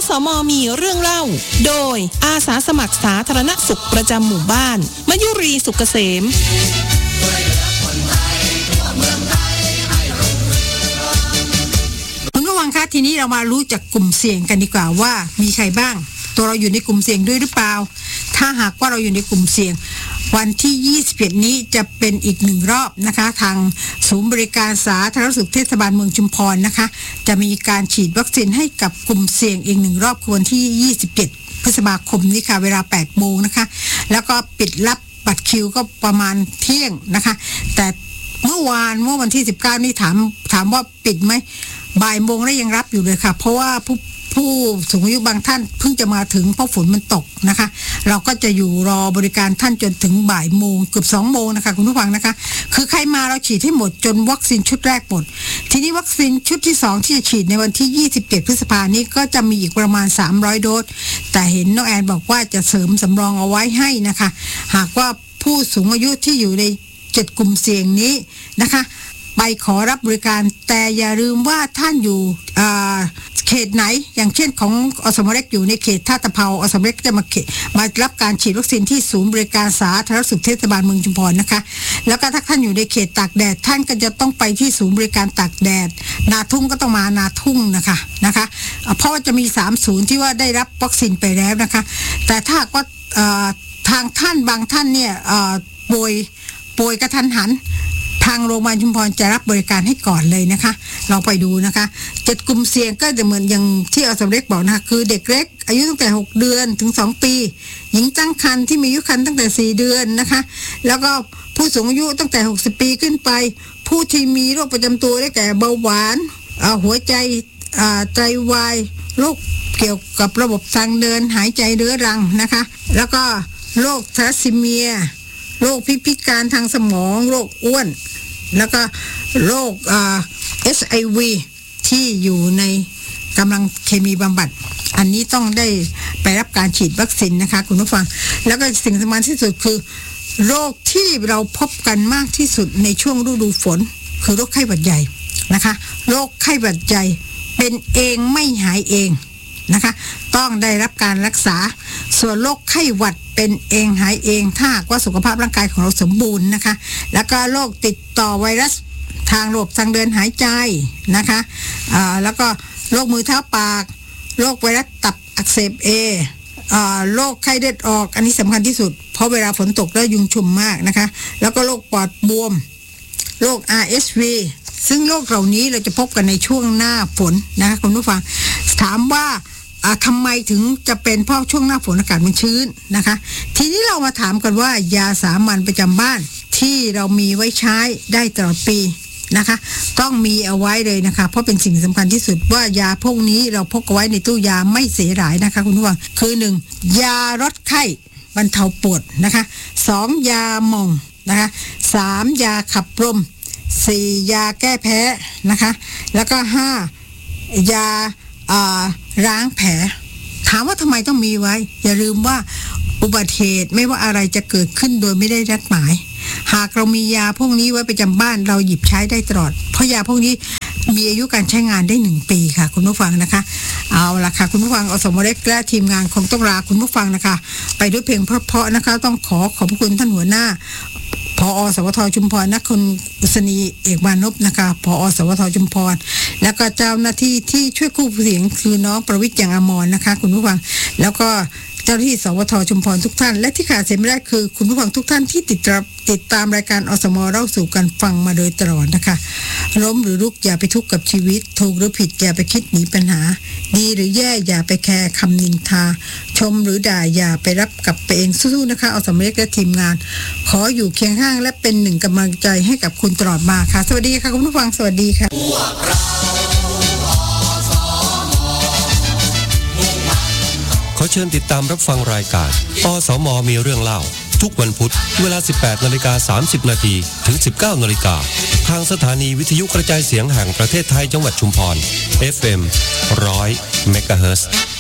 สม.มีเรื่องเล่าโดยอาสาสมัครสาธารณสุขประจำหมู่บ้านมยุรีสุกเกษมคุณผู้ฟังคะทีนี้เรามารู้จักกลุ่มเสี่ยงกันดีกว่าว่ามีใครบ้างตัวเราอยู่ในกลุ่มเสี่ยงด้วยหรือเปล่าถ้าหากว่าเราอยู่ในกลุ่มเสี่ยงวันที่21นี้จะเป็นอีก1รอบนะคะทางศูนย์บริการสาธารณสุขเทศบาลเมืองชุมพรนะคะจะมีการฉีดวัคซีนให้กับกลุ่มเสี่ยงอีก1รอบคือวันที่27พฤษภาคมนี้ค่ะเวลา 8 โมงนะคะแล้วก็ปิดรับบัตรคิวก็ประมาณเที่ยงนะคะแต่เมื่อวันที่19นี่ถามว่าปิดไหมบ่ายโมงแล้วยังรับอยู่เลยค่ะเพราะว่าผู้สูงอายุบางท่านเพิ่งจะมาถึงเพราะฝนมันตกนะคะเราก็จะอยู่รอบริการท่านจนถึงบ่ายโมงเกือบ2 โมงนะคะคุณผู้ฟังนะคะคือใครมาเราฉีดให้หมดจนวัคซีนชุดแรกหมดทีนี้วัคซีนชุดที่2ที่จะฉีดในวันที่27พฤษภาคมนี้ก็จะมีอีกประมาณ300โดสแต่เห็นน้องแอนบอกว่าจะเสริมสำรองเอาไว้ให้นะคะหากว่าผู้สูงอายุที่อยู่ใน7กลุ่มเสี่ยงนี้นะคะไปขอรับบริการแต่อย่าลืมว่าท่านอยู่เขตไหนอย่างเช่นของอสมเล็กอยู่ในเขตท่าตะเภาอสมเล็กจะมารับการฉีดวัคซีนที่ศูนย์บริการสาธารณสุขเทศบาลเมืองชุมพรนะคะแล้วก็ถ้าท่านอยู่ในเขตตากแดดท่านก็จะต้องไปที่ศูนย์บริการตากแดดนาทุ่งก็ต้องมานาทุ่งนะคะเพราะว่าจะมี3ศูนย์ที่ว่าได้รับวัคซีนไปแล้วนะคะแต่ถ้าว่าทางท่านบางท่านเนี่ยป่วยกระทันหันทางโรงพยาบาลชุมพรจะรับบริการให้ก่อนเลยนะคะเราไปดูนะคะ7กลุ่มเสี่ยงก็จะเหมือนอย่างที่อสมเล็กบอกนะคะคือเด็กเล็กอายุตั้งแต่6เดือนถึง2ปีหญิงตั้งครรภ์ที่มีอายุครรภ์ตั้งแต่4เดือนนะคะแล้วก็ผู้สูงอายุตั้งแต่60ปีขึ้นไปผู้ที่มีโรคประจำตัวได้แก่เบาหวานหัวใจไตวายโรคเกี่ยวกับระบบทางเดินหายใจเรื้อรังนะคะแล้วก็โรคทาลัสซีเมียโรคพิการทางสมองโรคอ้วนแล้วก็โรคHIV ที่อยู่ในกำลังเคมีบำบัดอันนี้ต้องได้ไปรับการฉีดวัคซีนนะคะคุณผู้ฟังแล้วก็สิ่งสำคัญที่สุดคือโรคที่เราพบกันมากที่สุดในช่วงฤดูฝนคือโรคไข้หวัดใหญ่นะคะโรคไข้หวัดใหญ่เป็นเองไม่หายเองนะคะต้องได้รับการรักษาส่วนโรคไข้หวัดเป็นเองหายเองถ้าหากว่าสุขภาพร่างกายของเราสมบูรณ์นะคะแล้วก็โรคติดต่อไวรัสทางระบบทางเดินหายใจนะคะแล้วก็โรคมือเท้าปากโรคไวรัสตับอักเสบโรคไข้เลือดออกอันนี้สำคัญที่สุดเพราะเวลาฝนตกแล้วยุงชุมมากนะคะแล้วก็โรคปอดบวมโรค RSV ซึ่งโรคเหล่านี้เราจะพบกันในช่วงหน้าฝนนะคะคุณผู้ฟังถามว่าทำไมถึงจะเป็นเพราะช่วงหน้าฝนอากาศมันชื้นนะคะทีนี้เรามาถามกันว่ายาสามัญประจำบ้านที่เรามีไว้ใช้ได้ตลอดปีนะคะต้องมีเอาไว้เลยนะคะเพราะเป็นสิ่งสำคัญที่สุดว่ายาพวกนี้เราพกเอาไว้ในตู้ยาไม่เสียหายนะคะคุณผู้ฟังคือ 1. ยาลดไข้บรรเทาปวดนะคะ2. ยาหม่องนะคะ3. ยาขับลม4. ยาแก้แพ้นะคะแล้วก็ 5. ยาล้างแผลถามว่าทำไมต้องมีไว้อย่าลืมว่าอุบัติเหตุไม่ว่าอะไรจะเกิดขึ้นโดยไม่ได้นัดหมายหากเรามียาพวกนี้ไว้ประจำบ้านเราหยิบใช้ได้ตลอดเพราะยาพวกนี้มีอายุการใช้งานได้1 ปีค่ะคุณผู้ฟังนะคะเอาล่ะค่ะคุณผู้ฟังอสมเล็กและทีมงานคงต้องลาคุณผู้ฟังนะคะไปด้วยเพลงเพราะๆนะคะต้องขอบพระคุณท่านหัวหน้าผอ.สวท.ชุมพรนักคุณอุษณีเอกมานพนะคะผอ.สวท.ชุมพรแล้วก็เจ้าหน้าที่ที่ช่วยกู้เสียงคือน้องประวิตรอย่างอมรนะคะคุณผู้ฟังแล้วก็เจ้าหน้าที่สวท.ชุมพรทุกท่านและที่ขาดเสียไม่ได้คือคุณผู้ฟังทุกท่านที่ติดตามรายการอสม.เล่าสู่กันฟังมาโดยตลอดนะคะล้มหรือลุกอย่าไปทุกข์กับชีวิตถูกหรือผิดอย่าไปคิดหนีปัญหาดีหรือแย่อย่าไปแคร์คำนินทาชมหรือด่าอย่าไปรับกลับไปเองสู้ๆนะคะอสม.เล็กและทีมงานขออยู่เคียงข้างและเป็นหนึ่งกำลังใจให้กับคุณตลอดมาค่ะสวัสดีค่ะคุณผู้ฟังสวัสดีค่ะขอเชิญติดตามรับฟังรายการอสม.มีเรื่องเล่าทุกวันพุธเวลา 18:30 น.ถึง 19:00 น.ทางสถานีวิทยุกระจายเสียงแห่งประเทศไทยจังหวัดชุมพร FM 100 เมกะเฮิรตซ์